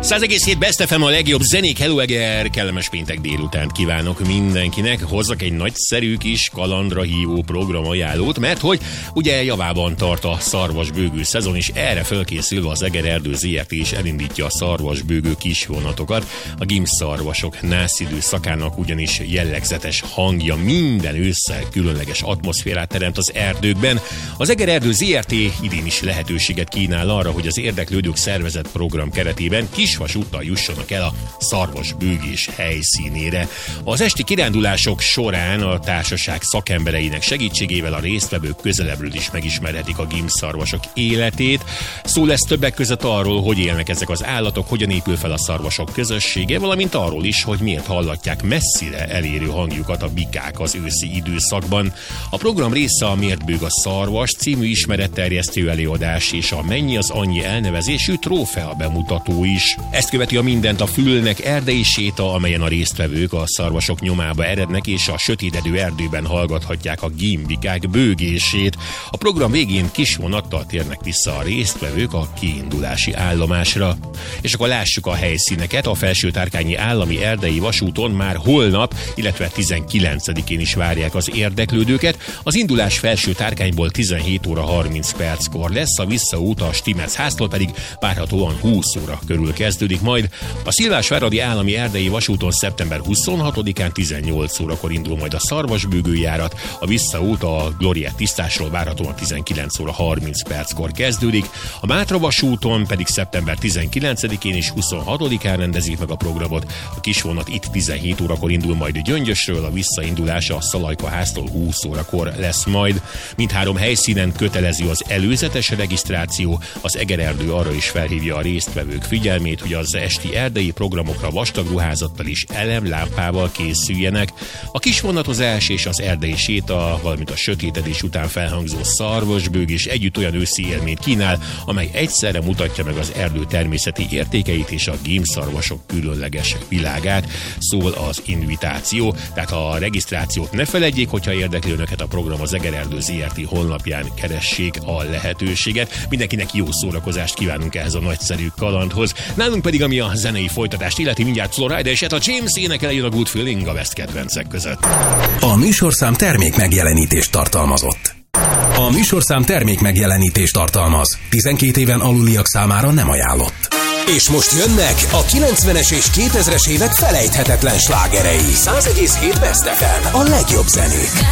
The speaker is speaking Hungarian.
100,7 Best FM a legjobb zenék. Hello Eger, kellemes péntek délutánt kívánok mindenkinek. Hozzak egy nagyszerű kis kalandra hívó programajánlót, mert hogy ugye javában tart a szarvasbőgő szezon, és erre fölkészülve az Eger Erdő ZRT is elindítja a szarvasbőgő kisvonatokat. A gimszarvasok nászidőszakának ugyanis jellegzetes hangja minden ősszel különleges atmoszférát teremt az erdőkben. Az Eger Erdő ZRT idén is lehetőséget kínál arra, hogy az érdeklődők szervezett program keretében kisvasúttal jussanak el a szarvasbőgés helyszínére. Az esti kirándulások során a társaság szakembereinek segítségével a résztvevők közelebbről is megismerhetik a gimszarvasok életét. Szó lesz többek között arról, hogy élnek ezek az állatok, hogyan épül fel a szarvasok közössége, valamint arról is, hogy miért hallatják messzire elérő hangjukat a bikák az őszi időszakban. A program része a Miért bőg a szarvas című ismeretterjesztő előadás és a Mennyi az annyi elnevezésű trófea bemutató is. Ezt követi a Mindent a fülnek erdei séta, amelyen a résztvevők a szarvasok nyomába erednek, és a sötétedő erdőben hallgathatják a gimbikák bőgését. A program végén kis vonattal térnek vissza a résztvevők a kiindulási állomásra. És akkor lássuk a helyszíneket. A Felsőtárkányi Állami Erdei Vasúton már holnap, illetve 19-én is várják az érdeklődőket. Az indulás Felsőtárkányból 17 óra 30 perckor lesz, a visszaút a Stimetz háztól pedig várhatóan 20 óra körül kezdődik majd. A Szilvásváradi Állami Erdei Vasúton szeptember 26-án 18 órakor indul majd a szarvasbőgőjárat, a visszaút a Gloriett tisztásról várhatóan 19 óra 30 perckor kezdődik. A Mátra vasúton pedig szeptember 19-én és 26-án rendezik meg a programot. A kisvonat itt 17 órakor indul majd Gyöngyösről, a visszaindulása a Szalajka-háztól 20 órakor lesz majd. Mindhárom helyszínen kötelező az előzetes regisztráció. Az Eger Erdő arra is felhívja a résztvevők figyelmét, hogy az esti erdei programokra vastag ruházattal is elemlámpával készüljenek. A kisvonatozás és az erdei séta, valamint a sötétedés után felhangzó szarvasbőgés együtt olyan őszi élményt kínál, amely egyszerre mutatja meg az erdő természeti értékeit és a gímszarvasok különleges világát, szól az invitáció. Tehát a regisztrációt ne feledjék, hogyha érdekli önöket a program, az Eger Erdő ZRT honlapján keressék a lehetőséget. Mindenkinek jó szórakozást kívánunk ehhez a nagyszerű kalandhoz. Nálunk pedig, ami a zenei folytatást illeti, mindjárt Florida és a James énekel jön a Good Feeling a West kedvencek között. A műsorszám termék megjelenítést tartalmazott. A műsorszám termék megjelenítést tartalmaz. 12 éven aluliak számára nem ajánlott. És most jönnek a 90-es és 2000-es évek felejthetetlen slágerei. 100,7 Best FM, a legjobb zenék.